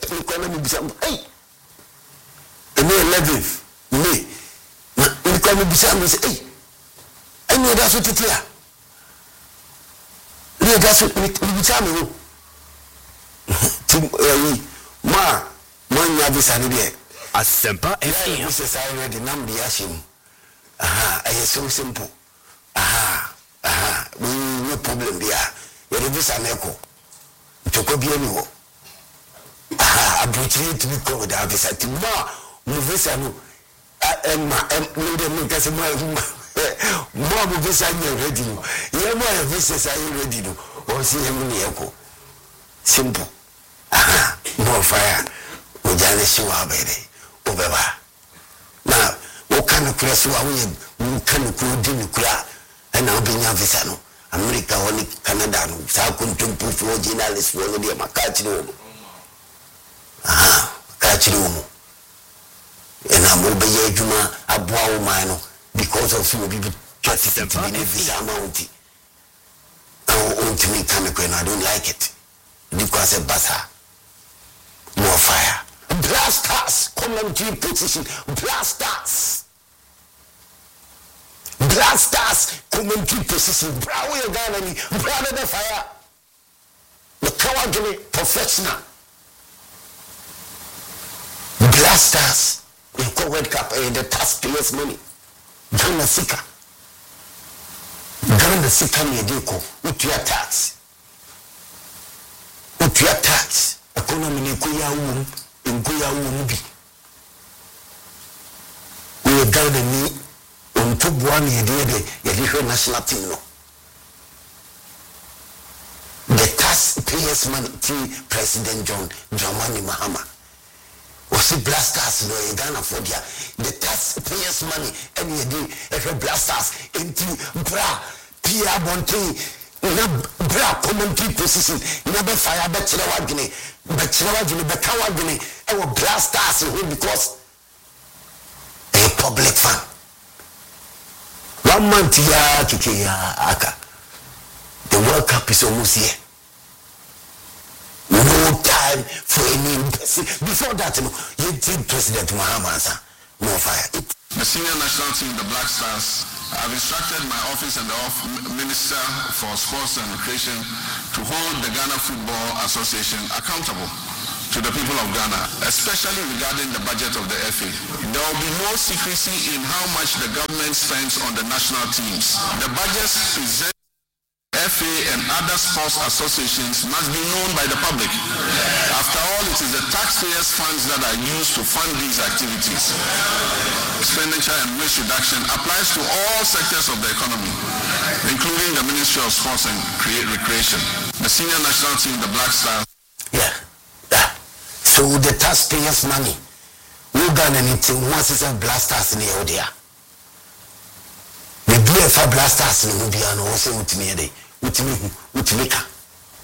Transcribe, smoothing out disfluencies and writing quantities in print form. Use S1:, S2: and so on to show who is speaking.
S1: economy bisa hey ene 11th May economy bisa me say hey I know that's what it is le that's what it bisa me ma nya bisa ni de
S2: Asempa FM
S1: this is already nam dia shim I so simple we no problem there you visa na eko toko bi ani wo abuchi to be called that visa ti mo visa no no de me kase mo visa ni ready no ye mo visa say ready no o si em ni eko simple more fire o jale shi wa bere o beba na o kan kura wa wo kan ko di ni kura na obinya visa no America woni Canada no sa kuntumpu fo journalist woni de makachiri wo makachiri wo ena mo be ye adwuma aboa wo man no because of you be just to be visa amount ultimately come and I don't like it because a basa more fire blasters commentary position blasters commentary position brow you Ghana ni brother the fire the cowardly professional blasters in World Cup the taxpayers money Ghana sika ni edeko utua tax economy ni kuya wo bi we Ghana ni on to one the national team no the taxpayers money to President John Dramani Mahama was blasters no Ghana for dia the taxpayers money and the blasters into bra Pia Bonte na bra commentary position never fire bachelor wagene bekawa e blasters because a public fan 1 month ya kike ya aka the World Cup is almost here no time for any before that you did President Mahama no fire
S3: the senior national team the Black Stars I've instructed my office and the Minister for Sports and Recreation to hold the Ghana Football Association accountable to the people of Ghana, especially regarding the budget of the FA. There will be no secrecy in how much the government spends on the national teams. The budgets presented FA and other sports associations must be known by the public. After all, it is the taxpayers' funds that are used to fund these activities. Expenditure and waste reduction applies to all sectors of the economy, including the Ministry of Sports and Recreation. The senior national team, the Black Stars.
S1: Yeah. So the taxpayers' money, we got anything once it's a blasters in the area. The BFA blasters in the Mubiano also with me. Utimika